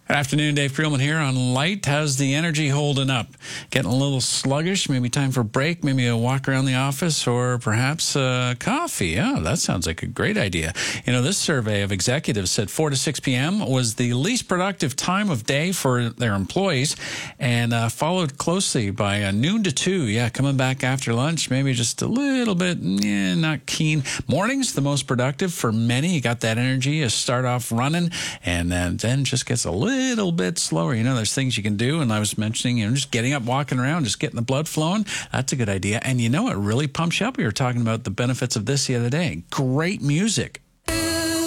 Good afternoon, Dave Creelman here on Light. How's the energy holding up? Getting a little sluggish? Maybe time for a break? Maybe a walk around the office or perhaps coffee? Yeah, that sounds like a great idea. You know, this survey of executives said 4 to 6 p.m. was the least productive time of day for their employees and followed closely by noon to 2. Yeah, coming back after lunch, maybe just a little bit, not keen. Mornings, the most productive for many. You got that energy, you start off running, and then just gets a little bit slower. You know, there's things you can do, and I was mentioning, just getting up, walking around, just getting the blood flowing. That's a good idea. And you know, it really pumps you up. We were talking about the benefits of this the other day. Great music.